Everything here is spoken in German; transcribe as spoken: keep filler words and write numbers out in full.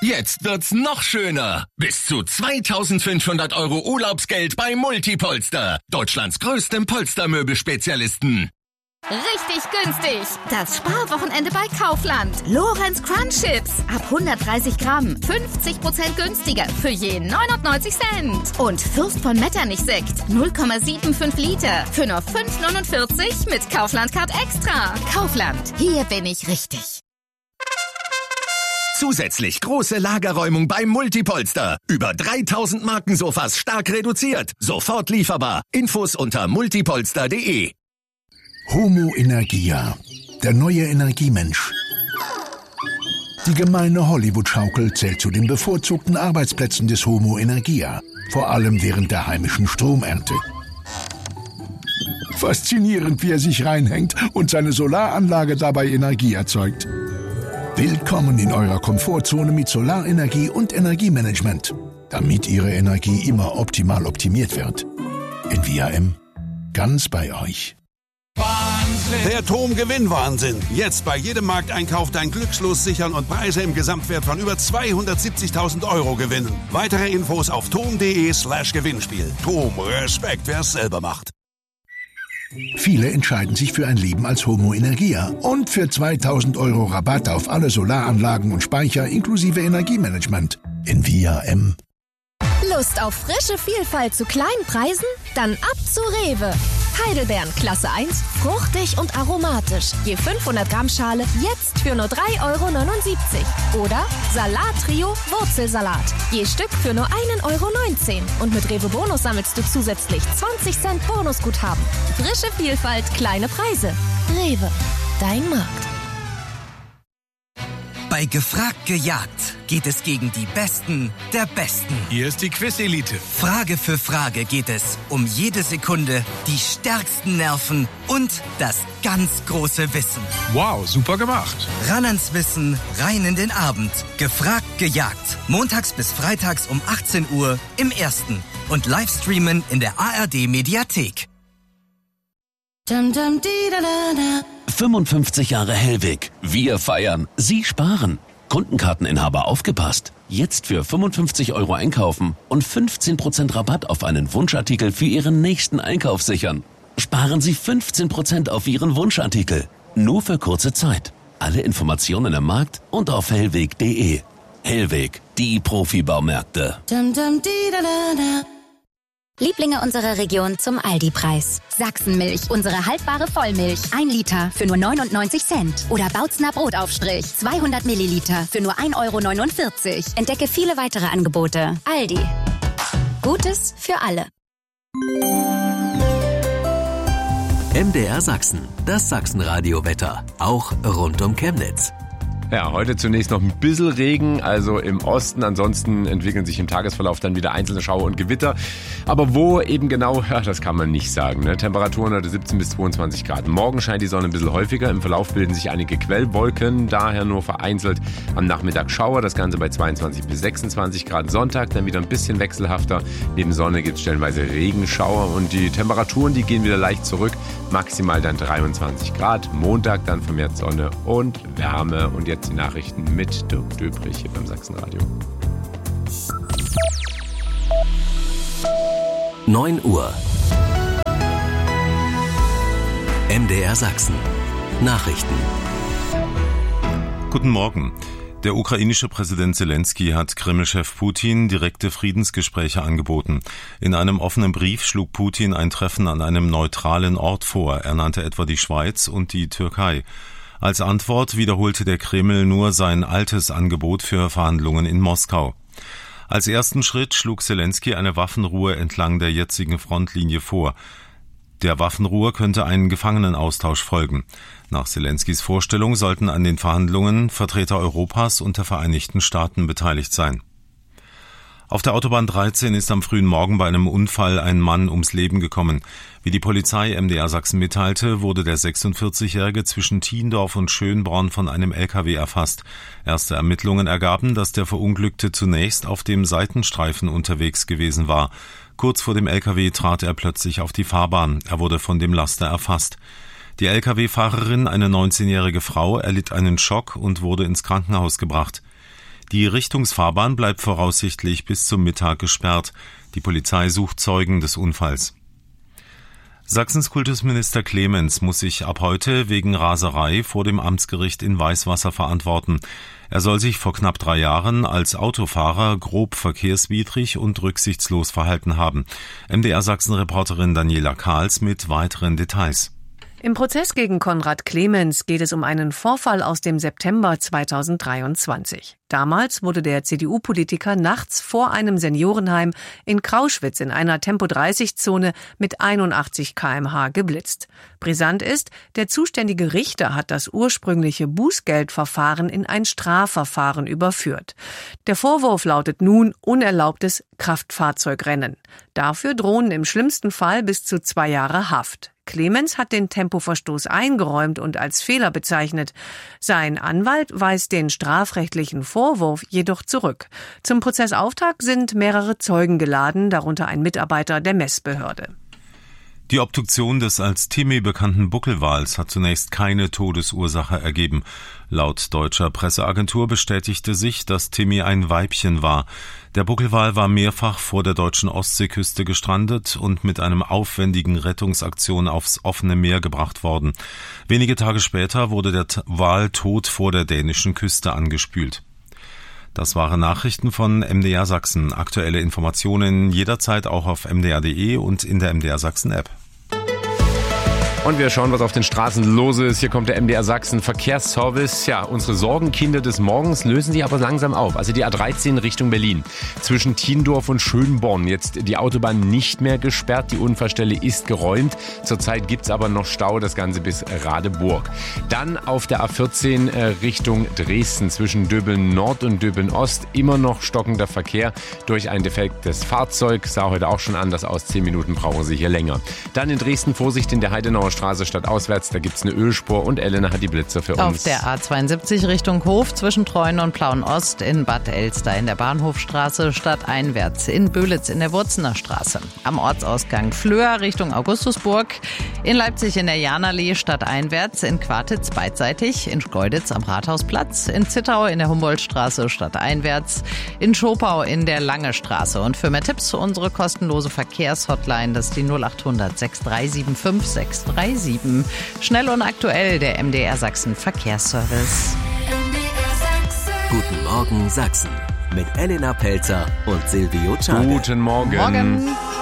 Jetzt wird's noch schöner. Bis zu zweitausendfünfhundert Euro Urlaubsgeld bei Multipolster. Deutschlands größtem Polstermöbelspezialisten. Richtig günstig. Das Sparwochenende bei Kaufland. Lorenz Crunch Chips. Ab hundertdreißig Gramm. fünfzig Prozent günstiger. Für je neunundneunzig Cent. Und Fürst von Metternich Sekt. null Komma fünfundsiebzig Liter. Für nur fünf neunundvierzig mit Kaufland Card Extra. Kaufland. Hier bin ich richtig. Zusätzlich große Lagerräumung beim Multipolster. Über dreitausend Markensofas stark reduziert. Sofort lieferbar. Infos unter multipolster punkt de. Homo Energia, der neue Energiemensch. Die gemeine Hollywood-Schaukel zählt zu den bevorzugten Arbeitsplätzen des Homo Energia, vor allem während der heimischen Stromernte. Faszinierend, wie er sich reinhängt und seine Solaranlage dabei Energie erzeugt. Willkommen in eurer Komfortzone mit Solarenergie und Energiemanagement, damit Ihre Energie immer optimal optimiert wird. Envia M, ganz bei euch. Wahnsinn. Der Tom-Gewinn-Wahnsinn. Jetzt bei jedem Markteinkauf dein Glückslos sichern und Preise im Gesamtwert von über zweihundertsiebzigtausend Euro gewinnen. Weitere Infos auf tom punkt de slash Gewinnspiel. Tom, Respekt, wer es selber macht. Viele entscheiden sich für ein Leben als Homo Energia und für zweitausend Euro Rabatt auf alle Solaranlagen und Speicher inklusive Energiemanagement. Envia M. Lust auf frische Vielfalt zu kleinen Preisen? Dann ab zu Rewe. Heidelbeeren Klasse eins, fruchtig und aromatisch. Je fünfhundert Gramm Schale jetzt für nur drei Euro neunundsiebzig. Oder Salat-Trio Wurzelsalat. Je Stück für nur ein Euro neunzehn. Und mit Rewe Bonus sammelst du zusätzlich zwanzig Cent Bonusguthaben. Frische Vielfalt, kleine Preise. Rewe, dein Markt. Bei Gefragt gejagt geht es gegen die Besten der Besten. Hier ist die Quiz-Elite. Frage für Frage geht es um jede Sekunde, die stärksten Nerven und das ganz große Wissen. Wow, super gemacht. Ran ans Wissen, rein in den Abend. Gefragt gejagt. Montags bis freitags um achtzehn Uhr im Ersten. Und Livestreamen in der A R D-Mediathek. fünfundfünfzig Jahre Hellweg. Wir feiern. Sie sparen. Kundenkarteninhaber aufgepasst. Jetzt für fünfundfünfzig Euro einkaufen und fünfzehn Prozent Rabatt auf einen Wunschartikel für Ihren nächsten Einkauf sichern. Sparen Sie fünfzehn Prozent auf Ihren Wunschartikel. Nur für kurze Zeit. Alle Informationen im Markt und auf hellweg punkt de. Hellweg, die Profibaumärkte. Lieblinge unserer Region zum Aldi-Preis. Sachsenmilch, unsere haltbare Vollmilch. Ein Liter für nur neunundneunzig Cent. Oder Bautzner Brotaufstrich, zweihundert Milliliter für nur ein Euro neunundvierzig. Entdecke viele weitere Angebote. Aldi. Gutes für alle. M D R Sachsen, das Sachsenradio-Wetter. Auch rund um Chemnitz. Ja, heute zunächst noch ein bisschen Regen, also im Osten. Ansonsten entwickeln sich im Tagesverlauf dann wieder einzelne Schauer und Gewitter. Aber wo eben genau, ja, das kann man nicht sagen. Ne? Temperaturen heute siebzehn bis zweiundzwanzig Grad. Morgen scheint die Sonne ein bisschen häufiger. Im Verlauf bilden sich einige Quellwolken, daher nur vereinzelt am Nachmittag Schauer. Das Ganze bei zweiundzwanzig bis sechsundzwanzig Grad. Sonntag dann wieder ein bisschen wechselhafter. Neben Sonne gibt es stellenweise Regenschauer und die Temperaturen, die gehen wieder leicht zurück. Maximal dann dreiundzwanzig Grad. Montag dann vermehrt Sonne und Wärme. Und jetzt die Nachrichten mit Dirk Döbrich hier beim Sachsenradio. neun Uhr. M D R Sachsen. Nachrichten. Guten Morgen. Der ukrainische Präsident Zelensky hat Kreml-Chef Putin direkte Friedensgespräche angeboten. In einem offenen Brief schlug Putin ein Treffen an einem neutralen Ort vor. Er nannte etwa die Schweiz und die Türkei. Als Antwort wiederholte der Kreml nur sein altes Angebot für Verhandlungen in Moskau. Als ersten Schritt schlug Zelensky eine Waffenruhe entlang der jetzigen Frontlinie vor. Der Waffenruhe könnte ein Gefangenenaustausch folgen. Nach Zelenskys Vorstellung sollten an den Verhandlungen Vertreter Europas und der Vereinigten Staaten beteiligt sein. Auf der Autobahn dreizehn ist am frühen Morgen bei einem Unfall ein Mann ums Leben gekommen. Wie die Polizei M D R Sachsen mitteilte, wurde der sechsundvierzigjährige zwischen Thiendorf und Schönborn von einem L K W erfasst. Erste Ermittlungen ergaben, dass der Verunglückte zunächst auf dem Seitenstreifen unterwegs gewesen war. Kurz vor dem L K W trat er plötzlich auf die Fahrbahn. Er wurde von dem Laster erfasst. Die L K W-Fahrerin, eine neunzehnjährige Frau, erlitt einen Schock und wurde ins Krankenhaus gebracht. Die Richtungsfahrbahn bleibt voraussichtlich bis zum Mittag gesperrt. Die Polizei sucht Zeugen des Unfalls. Sachsens Kultusminister Clemens muss sich ab heute wegen Raserei vor dem Amtsgericht in Weißwasser verantworten. Er soll sich vor knapp drei Jahren als Autofahrer grob verkehrswidrig und rücksichtslos verhalten haben. M D R Sachsen-Reporterin Daniela Kahls mit weiteren Details. Im Prozess gegen Konrad Clemens geht es um einen Vorfall aus dem September zweitausenddreiundzwanzig. Damals wurde der C D U-Politiker nachts vor einem Seniorenheim in Krauschwitz in einer Tempo dreißig Zone mit einundachtzig Kilometer pro Stunde geblitzt. Brisant ist, der zuständige Richter hat das ursprüngliche Bußgeldverfahren in ein Strafverfahren überführt. Der Vorwurf lautet nun unerlaubtes Kraftfahrzeugrennen. Dafür drohen im schlimmsten Fall bis zu zwei Jahre Haft. Clemens hat den Tempoverstoß eingeräumt und als Fehler bezeichnet. Sein Anwalt weist den strafrechtlichen Vorwurf jedoch zurück. Zum Prozessauftakt sind mehrere Zeugen geladen, darunter ein Mitarbeiter der Messbehörde. Die Obduktion des als Timmy bekannten Buckelwals hat zunächst keine Todesursache ergeben. Laut deutscher Presseagentur bestätigte sich, dass Timmy ein Weibchen war. Der Buckelwal war mehrfach vor der deutschen Ostseeküste gestrandet und mit einem aufwendigen Rettungsaktion aufs offene Meer gebracht worden. Wenige Tage später wurde der Wal tot vor der dänischen Küste angespült. Das waren Nachrichten von M D R Sachsen. Aktuelle Informationen jederzeit auch auf m d r punkt d e und in der M D R Sachsen App. Und wir schauen, was auf den Straßen los ist. Hier kommt der M D R Sachsen Verkehrsservice. Ja, unsere Sorgenkinder des Morgens lösen sich aber langsam auf. Also die A dreizehn Richtung Berlin. Zwischen Thiendorf und Schönborn. Jetzt die Autobahn nicht mehr gesperrt. Die Unfallstelle ist geräumt. Zurzeit gibt's aber noch Stau. Das Ganze bis Radeburg. Dann auf der A vierzehn Richtung Dresden. Zwischen Döbeln Nord und Döbeln Ost. Immer noch stockender Verkehr durch ein defektes Fahrzeug. Sah heute auch schon anders aus. Zehn Minuten brauchen Sie hier länger. Dann in Dresden Vorsicht in der Heidenauer Straße statt auswärts, da gibt's eine Ölspur und Elena hat die Blitze für uns. Auf der A zweiundsiebzig Richtung Hof zwischen Treuen und Plauen-Ost, in Bad Elster in der Bahnhofstraße stadteinwärts, in Böhlitz in der Wurzener Straße. Am Ortsausgang Flöhr Richtung Augustusburg, in Leipzig in der Janallee stadteinwärts, in Quartitz beidseitig, in Schkeuditz am Rathausplatz, in Zittau in der Humboldtstraße stadteinwärts, in Schopau in der Lange Straße. Und für mehr Tipps unsere kostenlose Verkehrshotline, das ist die null achthundert sechs drei sieben fünf sechs drei sieben. Schnell und aktuell der M D R Sachsen Verkehrsservice. Guten Morgen Sachsen mit Elena Pelzer und Silvio Czade. Guten Morgen. Morgen.